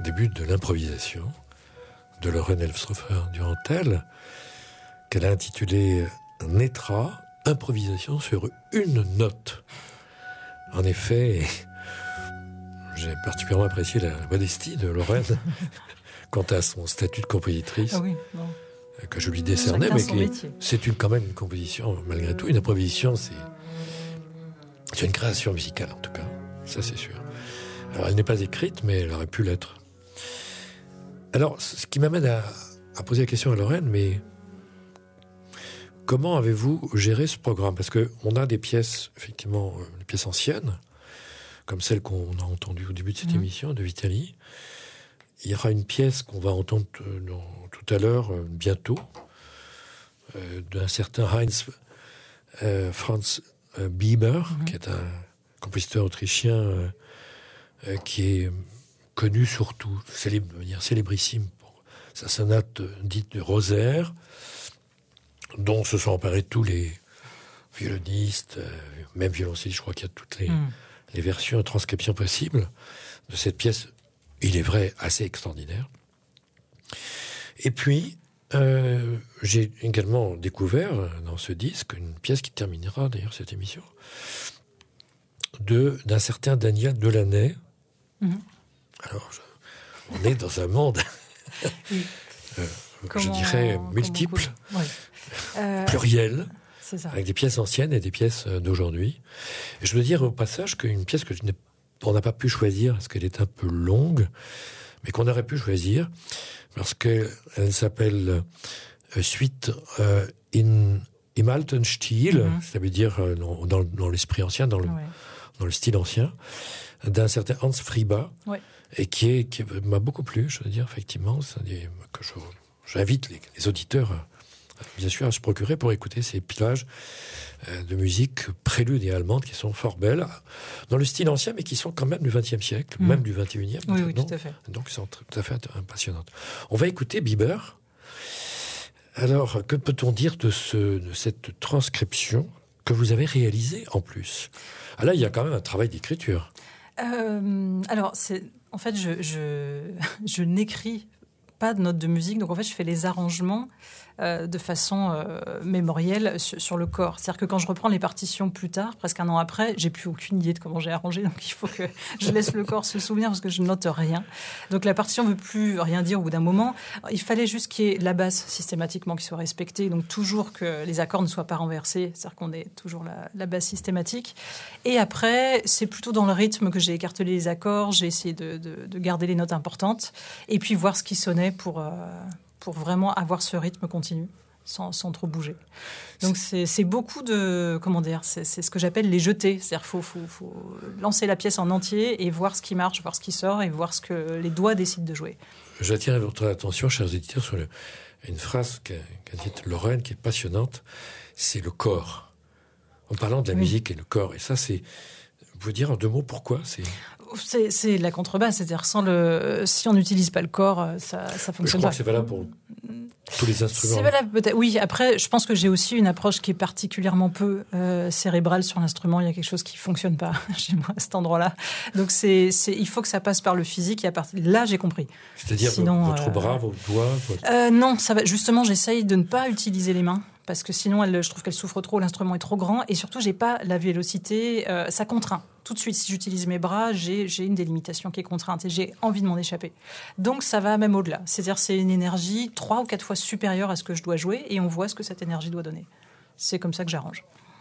au début de l'improvisation de Lorraine Elfstrofer-Durantel, qu'elle a intitulé Netra, improvisation sur une note. En effet, j'ai particulièrement apprécié la modestie de Lorraine quant à son statut de compositrice, que je lui décernais, mais c'est quand même une composition, malgré tout. Une improvisation, c'est une création musicale, en tout cas. Ça, c'est sûr. Alors, elle n'est pas écrite, mais elle aurait pu l'être. Alors, ce qui m'amène à poser la question à Lorraine, mais comment avez-vous géré ce programme ? Parce qu'on a des pièces, effectivement, des pièces anciennes, comme celle qu'on a entendue au début de cette émission, de Vitali. Il y aura une pièce qu'on va entendre tout à l'heure, bientôt, d'un certain Heinz Franz Bieber, qui est un compositeur autrichien qui est connu surtout, de manière célébrissime, pour sa sonate dite de Rosaire, dont se sont emparés tous les violonistes, même violoncellistes. Je crois qu'il y a toutes les versions et transcriptions possibles de cette pièce, il est vrai, assez extraordinaire. Et puis, j'ai également découvert dans ce disque une pièce qui terminera d'ailleurs cette émission, d'un certain Daniel Delaunay. Alors, on est dans un monde, je dirais, multiple, pluriel, avec des pièces anciennes et des pièces d'aujourd'hui. Et je veux dire au passage qu'une pièce on n'a pas pu choisir parce qu'elle est un peu longue, mais qu'on aurait pu choisir parce qu'elle s'appelle Suite im alten Stil, ça veut dire dans l'esprit ancien, dans le style ancien, d'un certain Hans Friba, et qui m'a beaucoup plu, je veux dire, effectivement, que j'invite les auditeurs, bien sûr, à se procurer pour écouter ces pillages de musique prélude et allemande qui sont fort belles, dans le style ancien, mais qui sont quand même du XXe siècle, même du XXIe. Oui, tout à fait. Donc, ils sont tout à fait passionnantes. On va écouter Bieber. Alors, que peut-on dire de cette transcription que vous avez réalisée en plus ? Ah là, il y a quand même un travail d'écriture. Alors, en fait, je n'écris pas de notes de musique, donc en fait, je fais les arrangements de façon mémorielle sur le corps. C'est-à-dire que quand je reprends les partitions plus tard, presque un an après, j'ai plus aucune idée de comment j'ai arrangé, donc il faut que je laisse le corps se souvenir parce que je ne note rien. Donc la partition ne veut plus rien dire au bout d'un moment. Il fallait juste qu'il y ait la basse systématiquement qui soit respectée, donc toujours que les accords ne soient pas renversés, c'est-à-dire qu'on ait toujours la basse systématique. Et après, c'est plutôt dans le rythme que j'ai écartelé les accords, j'ai essayé de garder les notes importantes et puis voir ce qui sonnait pour vraiment avoir ce rythme continu, sans trop bouger. Donc c'est beaucoup de... Comment dire ? C'est ce que j'appelle les jetés. C'est-à-dire qu'il faut lancer la pièce en entier et voir ce qui marche, voir ce qui sort et voir ce que les doigts décident de jouer. J'attire votre attention, chers éditeurs, sur une phrase qu'a dite Lorraine, qui est passionnante, c'est le corps. En parlant de la musique et le corps. Et ça, c'est... Vous pouvez dire en 2 mots pourquoi c'est la contrebasse, c'est-à-dire si on n'utilise pas le corps, ça fonctionne pas. Je crois que c'est valable pour tous les instruments. C'est valable peut-être. Oui, après, je pense que j'ai aussi une approche qui est particulièrement peu cérébrale sur l'instrument. Il y a quelque chose qui fonctionne pas chez moi à cet endroit-là. Donc il faut que ça passe par le physique. Et là, j'ai compris. C'est-à-dire votre bras, vos doigts. Non, ça va. Justement, j'essaye de ne pas utiliser les mains. Parce que sinon, je trouve qu'elle souffre trop, l'instrument est trop grand. Et surtout, j'ai pas la vélocité, ça contraint. Tout de suite, si j'utilise mes bras, j'ai une délimitation qui est contrainte et j'ai envie de m'en échapper. Donc, ça va même au-delà. C'est-à-dire, c'est une énergie 3 ou 4 fois supérieure à ce que je dois jouer et on voit ce que cette énergie doit donner. C'est comme ça que j'arrange.